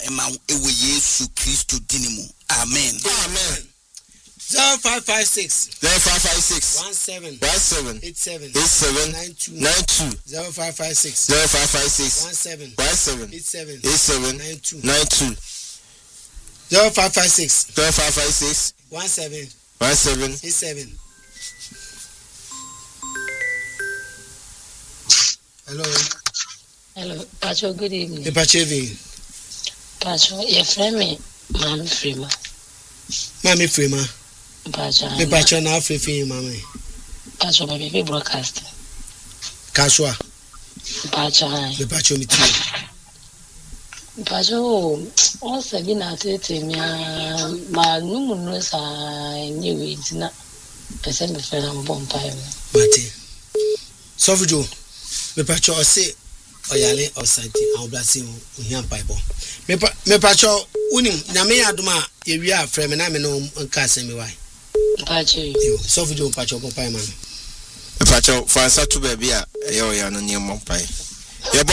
ema ewe Yesu Kristo dinimu. Amen. Amen. 0556 17 87 92 0556 17 87 92 0556 17 87. Hello, Pacho, good evening. Pacho, your friend me, Mami Frima. Pacho, now free, Mammy. Pacho, my baby broadcast. Kaswa. Pacho, me too. Pacho, all seven at it, my numerous new it's not percent of friend on bonfire. Mate. Sofujo, me Pacho, say. Oyale of Santi, I'll bless him with Bible. Me Pacho, winning Namea Duma, if you are frame and I'm no cousin me why. Pacho, so for you, Pacho, Papa man. Pacho, for a Saturday, yo, no near Mompai.